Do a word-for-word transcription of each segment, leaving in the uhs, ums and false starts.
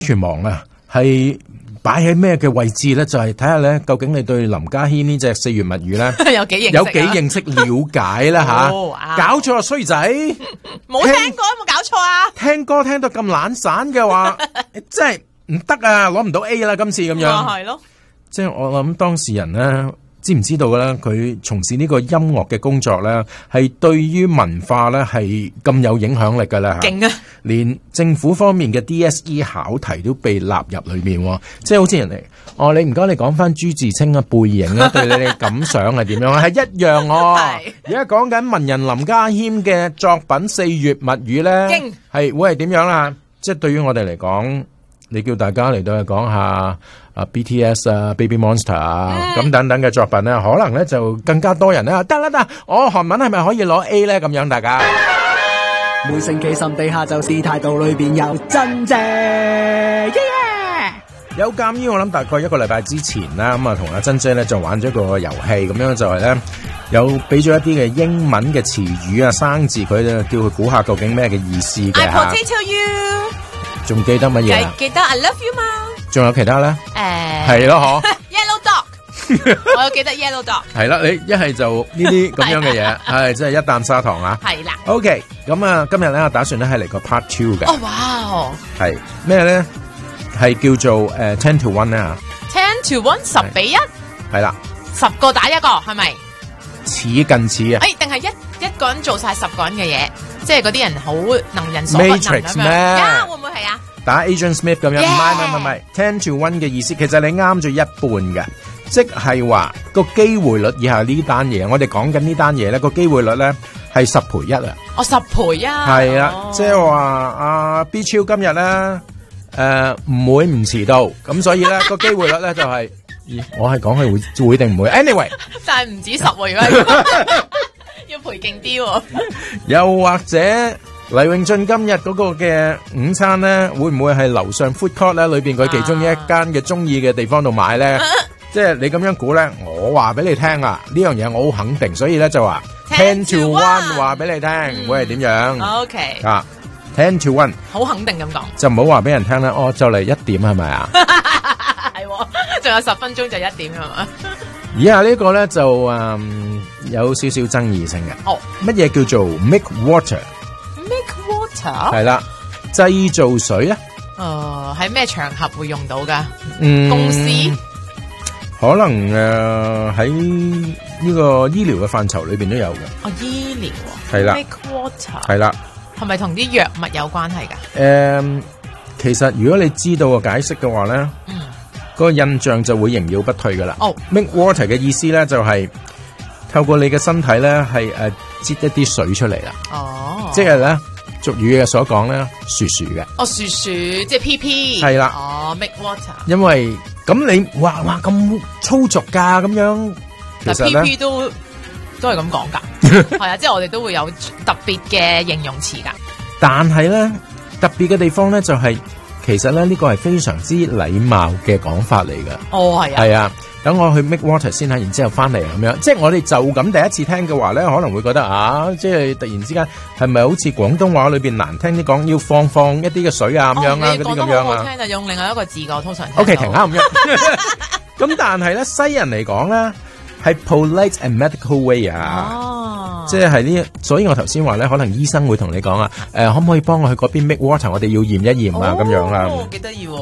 全網啊，係擺喺咩嘅位置咧？就係睇下咧，究竟你對林家謙呢隻四月物語咧有幾認識、啊、 有幾認識了解啦吓？ 哦、 搞錯啊衰仔， 冇聽過有冇搞錯啊？ 聽歌聽到咁懶散嘅話，真係唔得啊！攞唔到 A 啦，今次咁樣。 係咯， 即係我諗當事人咧。知唔知道咧？佢從事呢個音樂嘅工作咧，係對於文化咧係咁有影響力㗎啦。 勁啊！ 連政府方面嘅 D S E 考題都被納入裏面喎。即係好似人哋哦，你唔該你講翻朱自清嘅背影啊，對你嘅感想係點樣啊？係一樣哦。而家講緊文人林家謙嘅作品《四月物語》咧，係會係點樣啦？即係對於我哋嚟講，你叫大家嚟到去講下。啊 B T S 啊 Baby Monster 啊咁、嗯、等等嘅作品咧，可能咧就更加多人咧得啦得，我韓文係咪可以攞 A 咧？咁樣大家每星期心地下就是態度裏邊有真正、yeah! 有鑑於我諗大概一個禮拜之前啦，咁啊同阿珍姐咧就玩咗個遊戲，咁樣就係咧有俾咗一啲嘅英文嘅詞語啊生字，佢就叫佢估下究竟咩嘅意思嘅。 I potato you， 仲記得乜嘢啊？ 記得 I love you 嘛？ 仲有其他咧？誒、 呃， 係咯，嗬。 Yellow dog， 我有記得 Yellow dog。 係啦，你一係就呢啲咁樣嘅嘢，係即係一啖砂糖啊。 係啦。 OK，咁啊，今日咧我打算咧係嚟個 part two 嘅。 哦，哇！ 係咩咧？係叫做誒、uh, ten to one 啊。 ten to one 十比一。 係啦。十個打一個係咪？ 似近似啊。 誒，定係一一個人做晒十個人嘅嘢，即係嗰啲人好能人所不能咁樣。 咩？ 呀，會唔會係啊？ 打 Agent Smith 咁樣，唔係唔係唔係 ten to one 嘅意思，其實你啱咗一半嘅，即係話個機會率以下呢單嘢，我哋講緊呢單嘢咧個機會率咧係十賠一啊！ 哦，十賠一係啊，即係話阿 B 超今日咧誒唔會唔遲到，咁所以咧個機會率咧就係、是，我係講係會會定唔會 ？Anyway， 但係唔止十喎，如果要賠勁啲喎， 又或者。黎永俊今日嗰個嘅午餐咧，會唔會係樓上 food court 咧？裏邊佢其中一間嘅中意嘅地方度買咧？啊、即係你咁樣估咧，我話俾你聽啊！呢樣嘢我好肯定，所以咧就話 ten to one 話俾你聽，嗯、會係點樣 ？OK 啊 ten to one 好肯定咁講， 就唔好話俾人聽啦。哦，就嚟一點係咪啊？ 係，仲有十分鐘就一點係嘛？ 以下呢個咧就嗯有少少爭議性嘅。 哦， 乜嘢叫做 make water？係啦，製造水咧， 誒喺咩場合會用到噶？ 嗯， 公司可能誒喺呢個醫療嘅範疇裏邊都有嘅。 哦，醫療係啦 ，make water 係啦， 係咪同啲藥物有關係噶？誒、 嗯，其實如果你知道個解釋嘅話咧，嗯，嗰個印象就會縈繞不退噶啦。哦 ，make water 嘅意思咧就係透過你嘅身體咧係誒擠一啲水出嚟啦。哦，即係咧。俗語嘅所講咧，薯薯嘅。 哦，薯薯即係 P P。係啦。哦 ，make water。因為咁你哇哇咁粗俗噶咁樣，其實咧 P P 都都係咁講噶。係啊，即係我哋都會有特別嘅形容詞噶。 但係咧特別嘅地方咧就係、是，其實咧呢、這個係非常之禮貌嘅講法嚟噶。 哦，係啊。 係啊。等我去 make water 先啦，然之後翻嚟咁樣，即係我哋就咁第一次聽嘅話咧，可能會覺得啊，即係突然之間係咪好似廣東話裏邊難聽啲講，要放放一啲嘅水啊咁樣啊，嗰啲咁樣啊。 聽就用另外一個字㗎，我通常。 O K， 停下咁樣。咁但係咧，西人嚟講咧係 polite and medical way 啊。哦。即係呢，所以我頭先話咧，可能醫生會同你講啊，誒、呃，可唔可以幫我去嗰邊 make water？我哋要驗一驗啊，咁、哦、樣啦。 哦，幾得意喎。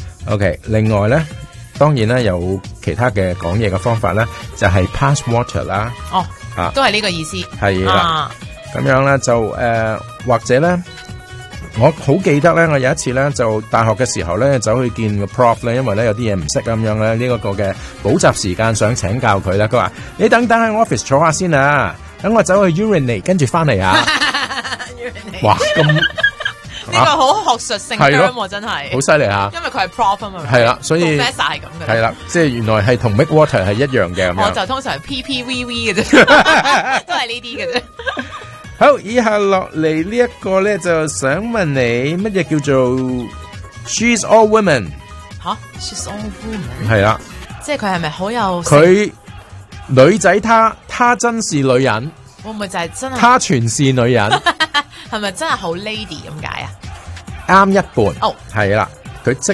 O K， 另外咧。當然咧，有其他嘅講嘢嘅方法咧，就係、是、pass water 啦。 哦，啊，都係呢個意思。 係啦，咁、啊、樣咧就誒、呃，或者咧，我好記得咧，我有一次咧就大學嘅時候咧，走去見個 prof 咧，因為咧有啲嘢唔識咁樣咧，呢、這、一個嘅補習時間想請教佢咧，佢話你等等喺 office 坐下先啊，等我走去 urinate 跟住翻嚟啊。哇，咁〜 呢、這個好學術性㗎，真係好犀利嚇！ 因為佢係 prof 啊嘛， 係啦，所以 professor 係咁嘅。係啦，即係原來係同 make water 係一樣嘅咁樣。 我就通常係 P P V V 嘅啫，都係呢啲嘅啫。 好，以下落嚟呢一個咧，就想問你乜嘢叫做 She's all women？ 嚇 ，She's all women 係啦， 即係佢係咪好有佢女仔？她她真是女人， 會唔會就係真係？ 她全是女人。 係咪真係好 lady 咁解啊？ 啱一半， 哦， 係啦，佢即